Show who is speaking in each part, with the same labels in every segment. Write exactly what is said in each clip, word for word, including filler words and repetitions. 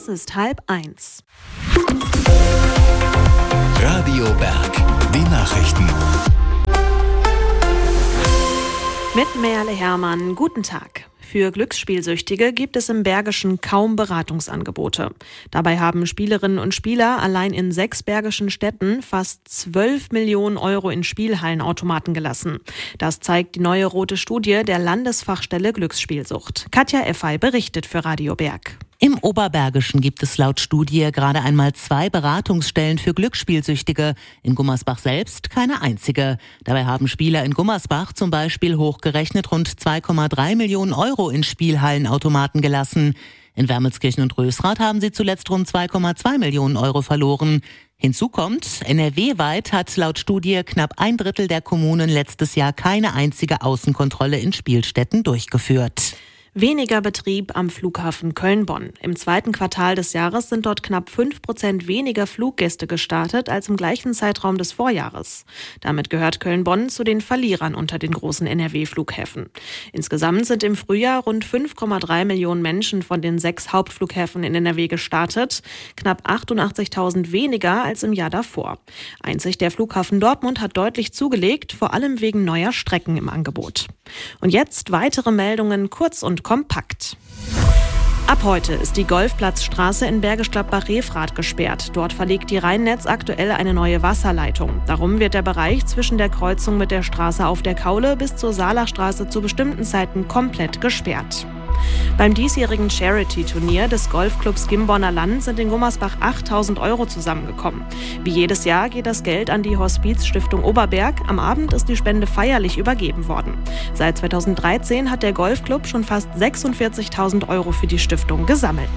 Speaker 1: Es ist halb eins.
Speaker 2: Radio Berg, die Nachrichten.
Speaker 1: Mit Merle Hermann, guten Tag. Für Glücksspielsüchtige gibt es im Bergischen kaum Beratungsangebote. Dabei haben Spielerinnen und Spieler allein in sechs bergischen Städten fast zwölf Millionen Euro in Spielhallenautomaten gelassen. Das zeigt die neue rote Studie der Landesfachstelle Glücksspielsucht. Katja Effey berichtet für Radio Berg.
Speaker 3: Im Oberbergischen gibt es laut Studie gerade einmal zwei Beratungsstellen für Glücksspielsüchtige. In Gummersbach selbst keine einzige. Dabei haben Spieler in Gummersbach zum Beispiel hochgerechnet rund zwei Komma drei Millionen Euro in Spielhallenautomaten gelassen. In Wermelskirchen und Rösrath haben sie zuletzt rund zwei Komma zwei Millionen Euro verloren. Hinzu kommt, N R W-weit hat laut Studie knapp ein Drittel der Kommunen letztes Jahr keine einzige Außenkontrolle in Spielstätten durchgeführt.
Speaker 1: Weniger Betrieb am Flughafen Köln-Bonn. Im zweiten Quartal des Jahres sind dort knapp fünf Prozent weniger Fluggäste gestartet als im gleichen Zeitraum des Vorjahres. Damit gehört Köln-Bonn zu den Verlierern unter den großen N R W-Flughäfen. Insgesamt sind im Frühjahr rund fünf Komma drei Millionen Menschen von den sechs Hauptflughäfen in N R W gestartet, knapp achtundachtzigtausend weniger als im Jahr davor. Einzig der Flughafen Dortmund hat deutlich zugelegt, vor allem wegen neuer Strecken im Angebot. Und jetzt weitere Meldungen kurz und kompakt. Ab heute ist die Golfplatzstraße in Bergisch Gladbach-Refrath gesperrt. Dort verlegt die Rheinnetz aktuell eine neue Wasserleitung. Darum wird der Bereich zwischen der Kreuzung mit der Straße auf der Kaule bis zur Saalachstraße zu bestimmten Zeiten komplett gesperrt. Beim diesjährigen Charity-Turnier des Golfclubs Gimborner Land sind in Gummersbach achttausend Euro zusammengekommen. Wie jedes Jahr geht das Geld an die Hospizstiftung Oberberg. Am Abend ist die Spende feierlich übergeben worden. Seit zweitausenddreizehn hat der Golfclub schon fast sechsundvierzigtausend Euro für die Stiftung gesammelt.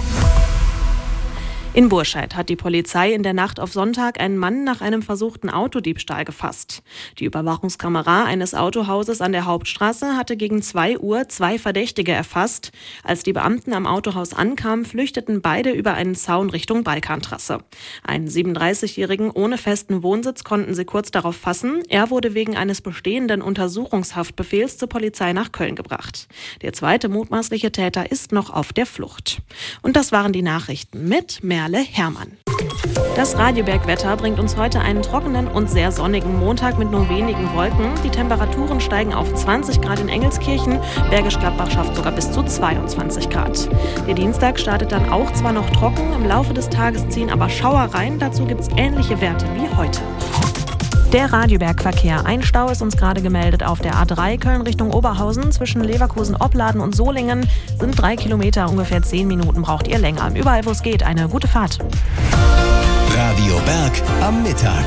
Speaker 1: In Burscheid hat die Polizei in der Nacht auf Sonntag einen Mann nach einem versuchten Autodiebstahl gefasst. Die Überwachungskamera eines Autohauses an der Hauptstraße hatte gegen zwei Uhr zwei Verdächtige erfasst. Als die Beamten am Autohaus ankamen, flüchteten beide über einen Zaun Richtung Balkantrasse. Einen siebenunddreißigjährigen ohne festen Wohnsitz konnten sie kurz darauf fassen. Er wurde wegen eines bestehenden Untersuchungshaftbefehls zur Polizei nach Köln gebracht. Der zweite mutmaßliche Täter ist noch auf der Flucht. Und das waren die Nachrichten mit Merle Hermann. Das Radioberg-Wetter bringt uns heute einen trockenen und sehr sonnigen Montag mit nur wenigen Wolken. Die Temperaturen steigen auf zwanzig Grad in Engelskirchen. Bergisch Gladbach schafft sogar bis zu zweiundzwanzig Grad. Der Dienstag startet dann auch zwar noch trocken, im Laufe des Tages ziehen aber Schauer rein. Dazu gibt es ähnliche Werte wie heute. Der Radioberg-Verkehr. Ein Stau ist uns gerade gemeldet auf der A drei Köln Richtung Oberhausen. Zwischen Leverkusen-Opladen und Solingen sind drei Kilometer, ungefähr zehn Minuten braucht ihr länger. Überall, wo es geht, eine gute Fahrt.
Speaker 2: Radio Berg am Mittag.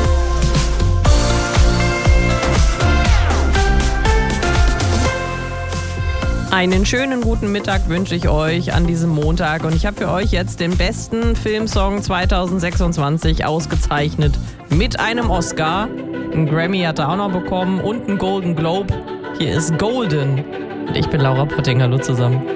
Speaker 4: Einen schönen guten Mittag wünsche ich euch an diesem Montag und ich habe für euch jetzt den besten Filmsong zweitausendsechsundzwanzig ausgezeichnet mit einem Oscar. Einen Grammy hat er auch noch bekommen und einen Golden Globe. Hier ist Golden und ich bin Laura Potting. Hallo zusammen.